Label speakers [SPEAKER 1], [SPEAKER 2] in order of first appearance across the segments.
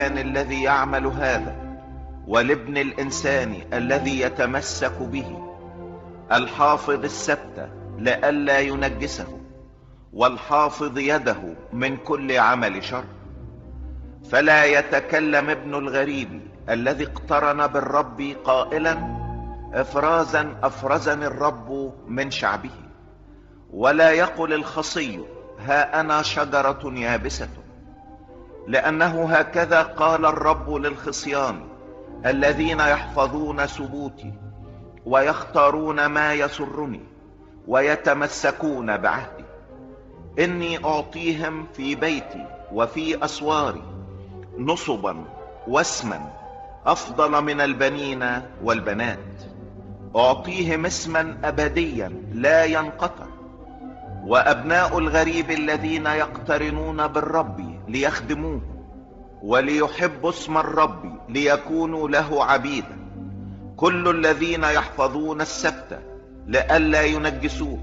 [SPEAKER 1] الذي يعمل هذا، ولابن الإنسان الذي يتمسك به، الحافظ السبت لئلا ينجسه، والحافظ يده من كل عمل شر. فلا يتكلم ابن الغريب الذي اقترن بالرب قائلا: افرازا افرزني الرب من شعبه. ولا يقل الخصي: ها انا شجرة يابسة. لانه هكذا قال الرب للخصيان الذين يحفظون سبوتي ويختارون ما يسرني ويتمسكون بعهدي: اني اعطيهم في بيتي وفي اسواري نصبا واسما افضل من البنين والبنات. اعطيهم اسما ابديا لا ينقطع. وابناء الغريب الذين يقترنون بالرب ليخدموه وليحبوا اسم الرب ليكونوا له عبيدا، كل الذين يحفظون السبت لئلا ينجسوه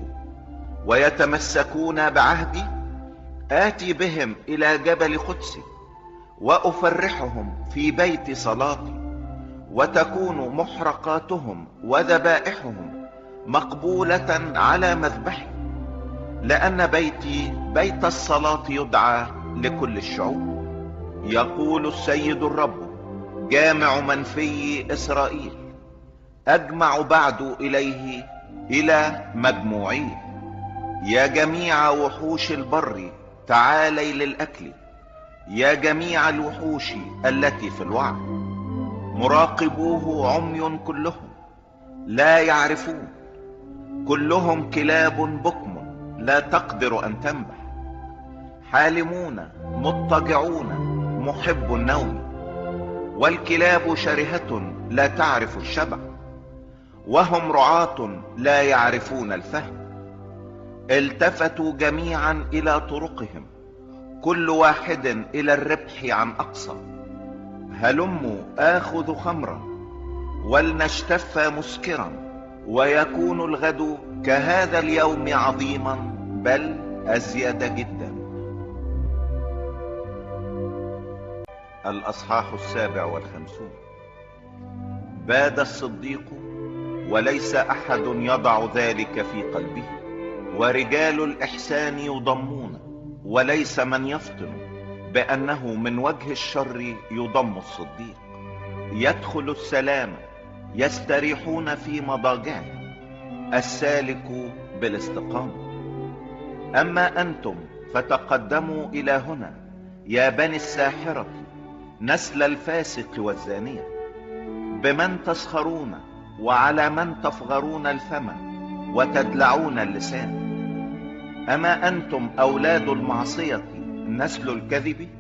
[SPEAKER 1] ويتمسكون بعهدي، آتي بهم إلى جبل قدسي وأفرحهم في بيت صلاتي، وتكون محرقاتهم وذبائحهم مقبولة على مذبحي، لأن بيتي بيت الصلاة يدعى لكل الشعوب. يقول السيد الرب جامع من في إسرائيل: أجمع بعد إليه إلى مجموعيه. يا جميع وحوش البر تعالي للأكل، يا جميع الوحوش التي في الوعر. مراقبوه عمي كلهم لا يعرفون، كلهم كلاب بكم لا تقدر أن تنبح. حالمون مضطجعون محب النوم، والكلاب شرهة لا تعرف الشبع، وهم رعاة لا يعرفون الفهم. التفتوا جميعا إلى طرقهم، كل واحد إلى الربح عن أقصى. هلموا آخذ خمرا ولنشتف مسكرا، ويكون الغد كهذا اليوم عظيما بل أزيد جدا. الأصحاح 57. باد الصديق وليس أحد يضع ذلك في قلبه، ورجال الإحسان يضمون وليس من يفطن بأنه من وجه الشر يضم الصديق. يدخل السلام يستريحون في مضاجعه، السالك بالاستقامة. أما أنتم فتقدموا إلى هنا يا بني الساحرة نسل الفاسق والزانية. بمن تسخرون وعلى من تفغرون الفم وتدلعون اللسان؟ أما أنتم أولاد المعصية نسل الكذب،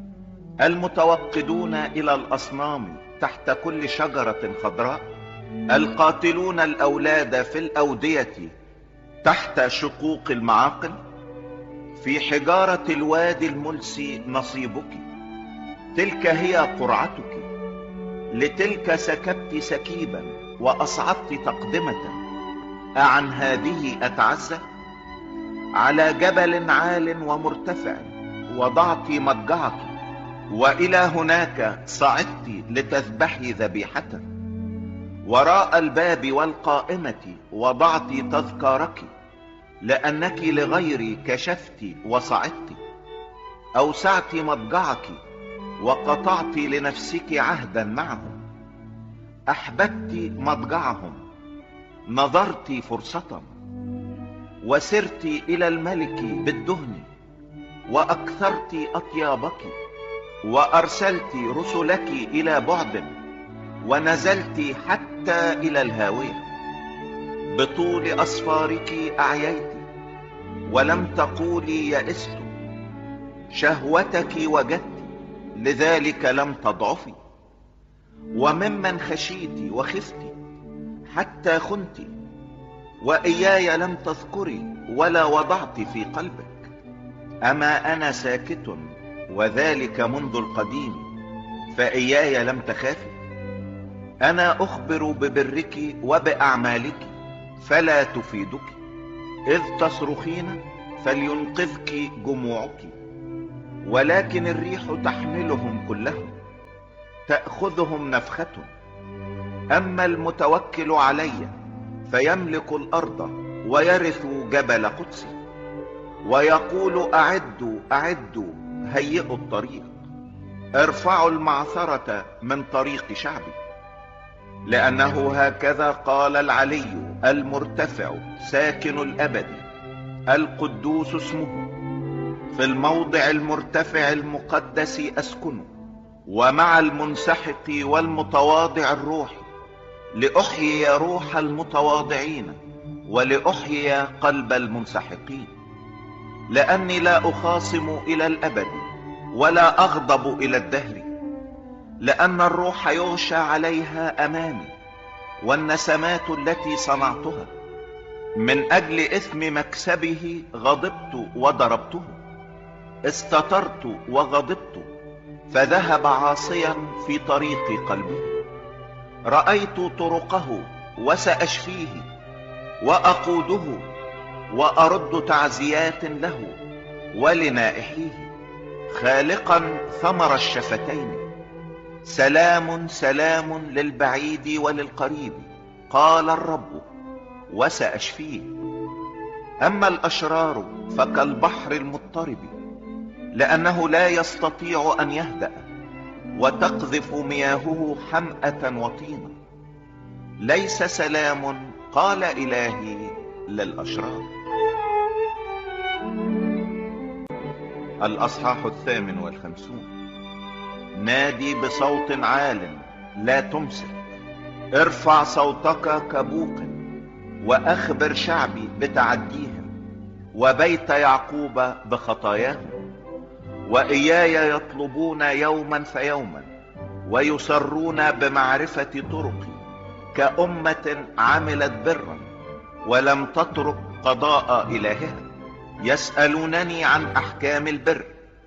[SPEAKER 1] المتوقدون إلى الأصنام تحت كل شجرة خضراء، القاتلون الأولاد في الأودية تحت شقوق المعاقل. في حجارة الوادي الملسي نصيبك، تلك هي قرعتك. لتلك سكبت سكيبا وأصعدت تقدمة، أعن هذه أتعزى؟ على جبل عال ومرتفع وضعت مضجعك، وإلى هناك صعدت لتذبحي ذبيحة. وراء الباب والقائمة وضعت تذكارك، لأنك لغيري كشفت وصعدت. أوسعت مضجعك وقطعت لنفسك عهدا معهم. أحببت مضجعهم، نظرت فرصة، وسرت إلى الملك بالدهن، وأكثرت أطيابك، وأرسلت رسلك إلى بعد، ونزلت حتى إلى الهاوية. بطول أسفارك أعييت، ولم تقولي يئست. شهوتك وجدت، لذلك لم تضعفي. وممن خشيت وخفت حتى خنت، وإياي لم تذكري ولا وضعت في قلبك. أما أنا ساكت وذلك منذ القديم، فإياي لم تخافي. أنا أخبر ببرك وبأعمالك فلا تفيدك. إذ تصرخين فلينقذك جموعك، ولكن الريح تحملهم كلهم. تأخذهم نفخة. أما المتوكل علي فيملك الأرض ويرث جبل قدسي. ويقول أعدوا أعدوا، هيئوا الطريق، ارفعوا المعثرة من طريق شعبي. لأنه هكذا قال العلي المرتفع ساكن الأبد القدوس اسمه: في الموضع المرتفع المقدس أسكن، ومع المنسحق والمتواضع الروح، لأحيي روح المتواضعين ولأحيي قلب المنسحقين. لأني لا أخاصم إلى الأبد ولا أغضب إلى الدهر، لأن الروح يغشى عليها أمامي، والنسمات التي صنعتها من أجل إثم مكسبه غضبت وضربته. استترت وغضبت، فذهب عاصيا في طريق قلبه. رأيت طرقه وسأشفيه، وأقوده وأرد تعزيات له ولنائحيه، خالقا ثمر الشفتين. سلام سلام للبعيد وللقريب، قال الرب، وسأشفيه. أما الأشرار فكالبحر المضطرب، لأنه لا يستطيع أن يهدأ، وتقذف مياهه حمأة وطينا. ليس سلام، قال إلهي، للأشرار. الأصحاح 58. نادي بصوت عال، لا تمسك، ارفع صوتك كبوق، وأخبر شعبي بتعديهم، وبيت يعقوب بخطاياهم. وإياي يطلبون يوما فيوما، ويسرون بمعرفة طرقي، كأمة عملت برا ولم تترك قضاء إلهها. يسألونني عن أحكام البر،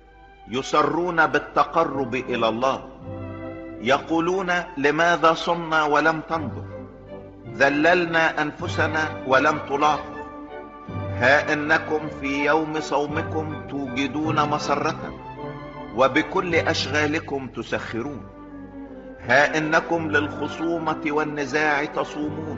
[SPEAKER 1] يسرون بالتقرب إلى الله. يقولون: لماذا صمنا ولم تنظر؟ ذللنا أنفسنا ولم تلاحظ. ها إنكم في يوم صومكم توجدون مسرة، وبكل أشغالكم تسخرون. ها إنكم للخصومة والنزاع تصومون،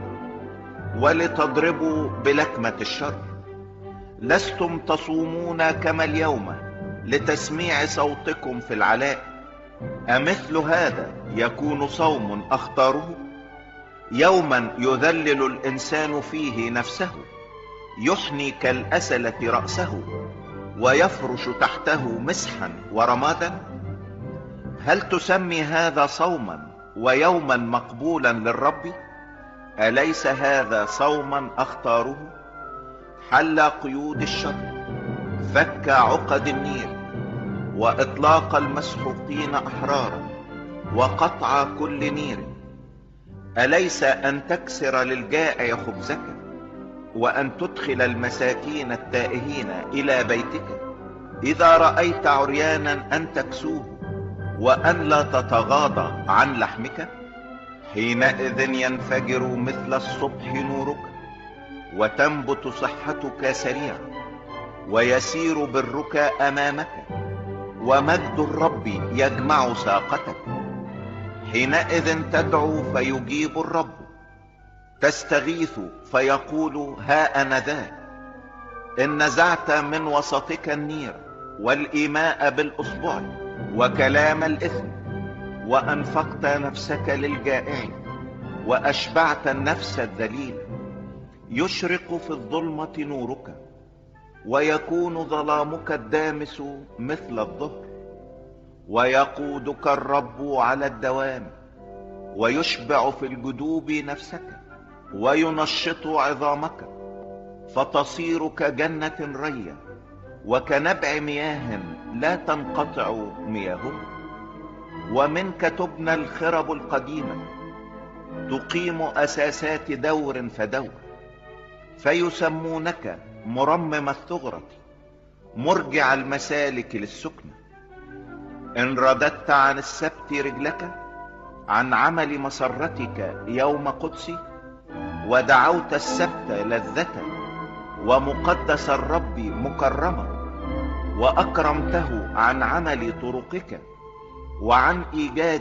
[SPEAKER 1] ولتضربوا بلكمة الشر. لستم تصومون كما اليوم لتسميع صوتكم في العلاء. أمثل هذا يكون صوم أختاره؟ يوما يذلل الإنسان فيه نفسه، يحني كالأسلة رأسه، ويفرش تحته مسحا ورمادا. هل تسمي هذا صوما ويوما مقبولا للرب؟ أليس هذا صوما أختاره؟ حل قيود الشر، فك عقد النير، وإطلاق المسحوقين أحرارا، وقطع كل نير. أليس أن تكسر للجائع خبزك، وأن تدخل المساكين التائهين إلى بيتك؟ إذا رأيت عريانا أن تكسوه، وأن لا تتغاضى عن لحمك. حينئذ ينفجر مثل الصبح نورك، وتنبت صحتك سريعا، ويسير برك أمامك، ومجد الرب يجمع ساقتك. حينئذ تدعو فيجيب الرب، تستغيث فيقول: ها أنا ذا. إن نزعت من وسطك النير والإيماء بالأصبع وكلام الإثم، وأنفقت نفسك للجائع، وأشبعت النفس الذليل. يشرق في الظلمة نورك، ويكون ظلامك الدامس مثل الظهر. ويقودك الرب على الدوام، ويشبع في الجدوب نفسك، وينشط عظامك، فتصير كجنة رية، وكنبع مياه لا تنقطع مياهها. ومنك تبنى الخرب القديمة، تقيم أساسات دور فدور. فيسمونك مرمم الثغرة، مرجع المسالك للسكنة. إن رددت عن السبت رجلك، عن عمل مسرتك يوم قدسي، ودعوت السبت لذة، ومقدس الرب مكرما، وأكرمته عن عمل طرقك، وعن إيجاد